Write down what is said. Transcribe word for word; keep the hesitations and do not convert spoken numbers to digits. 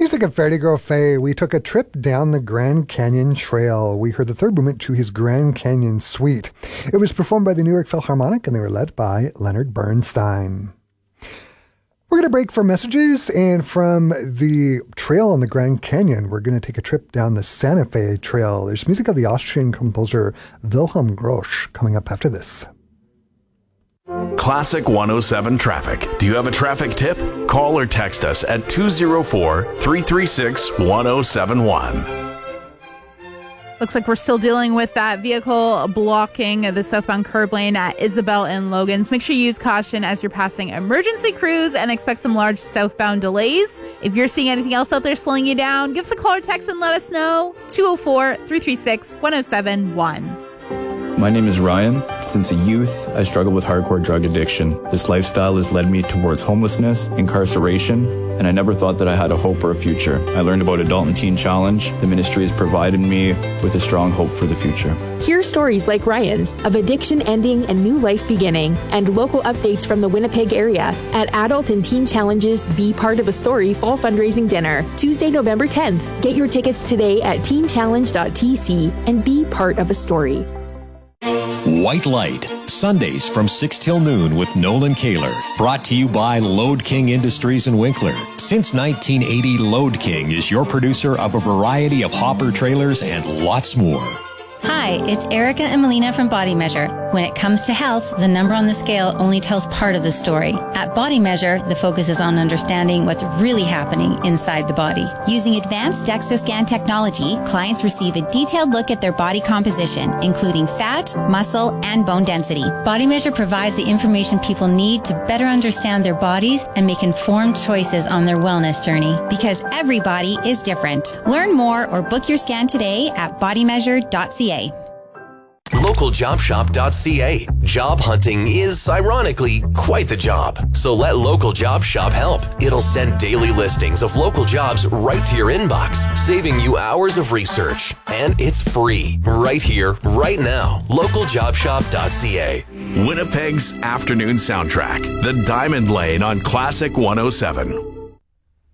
Music of Fairy Girl Faye. We took a trip down the Grand Canyon Trail. We heard the third movement to his Grand Canyon Suite. It was performed by the New York Philharmonic, and they were led by Leonard Bernstein. We're going to break for messages, and from the trail on the Grand Canyon, we're going to take a trip down the Santa Fe Trail. There's music of the Austrian composer Wilhelm Grosch coming up after this. Classic one oh seven Traffic. Do you have a traffic tip? Call or text us at two oh four, three three six, one oh seven one. Looks like we're still dealing with that vehicle blocking the southbound curb lane at Isabel and Logan's. Make sure you use caution as you're passing emergency crews and expect some large southbound delays. If you're seeing anything else out there slowing you down, give us a call or text and let us know. two oh four, three three six, one oh seven one. My name is Ryan. Since a youth, I struggled with hardcore drug addiction. This lifestyle has led me towards homelessness, incarceration, and I never thought that I had a hope or a future. I learned about Adult and Teen Challenge. The ministry has provided me with a strong hope for the future. Hear stories like Ryan's of addiction ending and new life beginning, and local updates from the Winnipeg area at Adult and Teen Challenge's Be Part of a Story Fall Fundraising Dinner, Tuesday, November tenth. Get your tickets today at teen challenge dot t c and be part of a story. White Light, Sundays from six till noon with Nolan Kaler. Brought to you by Load King Industries in Winkler. Since nineteen eighty, Load King is your producer of a variety of hopper trailers and lots more. Hi, it's Erica and Melina from Body Measure. When it comes to health, the number on the scale only tells part of the story. At Body Measure, the focus is on understanding what's really happening inside the body. Using advanced DEXA scan technology, clients receive a detailed look at their body composition, including fat, muscle, and bone density. Body Measure provides the information people need to better understand their bodies and make informed choices on their wellness journey. Because every body is different. Learn more or book your scan today at body measure dot c a. local job shop dot c a. Job hunting is, ironically, quite the job. So let Local Job Shop help. It'll send daily listings of local jobs right to your inbox, saving you hours of research. And it's free, right here, right now. local job shop dot c a. Winnipeg's afternoon soundtrack, The Diamond Lane on Classic one oh seven.